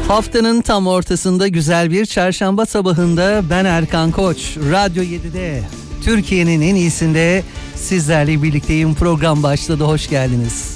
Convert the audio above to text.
Haftanın tam ortasında güzel bir çarşamba sabahında ben Erkan Koç. Radyo 7'de Türkiye'nin en iyisinde sizlerle birlikteyim. Program başladı, hoş geldiniz.